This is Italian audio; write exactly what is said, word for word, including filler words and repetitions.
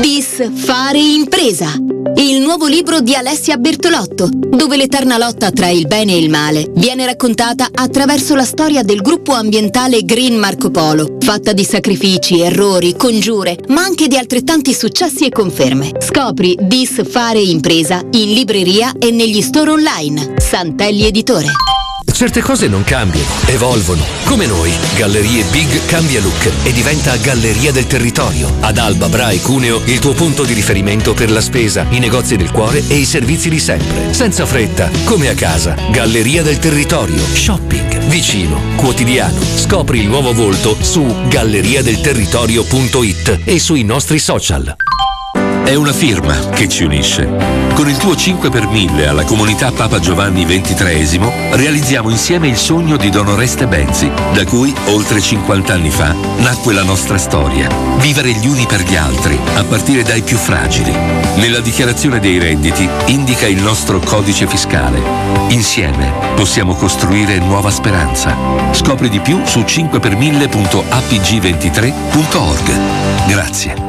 Bis Fare Impresa, il nuovo libro di Alessia Bertolotto, dove l'eterna lotta tra il bene e il male viene raccontata attraverso la storia del gruppo ambientale Green Marco Polo, fatta di sacrifici, errori, congiure, ma anche di altrettanti successi e conferme. Scopri Bis Fare Impresa in libreria e negli store online. Santelli Editore. Certe cose non cambiano, evolvono. Come noi, Gallerie Big cambia look e diventa Galleria del Territorio. Ad Alba, Bra e Cuneo, il tuo punto di riferimento per la spesa, i negozi del cuore e i servizi di sempre. Senza fretta, come a casa. Galleria del Territorio. Shopping, vicino, quotidiano. Scopri il nuovo volto su galleria del territorio punto it e sui nostri social. È una firma che ci unisce. Con il tuo cinque per mille alla comunità Papa Giovanni ventitreesimo realizziamo insieme il sogno di Don Oreste Benzi, da cui, oltre cinquanta anni fa, nacque la nostra storia. Vivere gli uni per gli altri, a partire dai più fragili. Nella dichiarazione dei redditi indica il nostro codice fiscale. Insieme possiamo costruire nuova speranza. Scopri di più su cinque per mille punto a p g ventitré punto org. Grazie.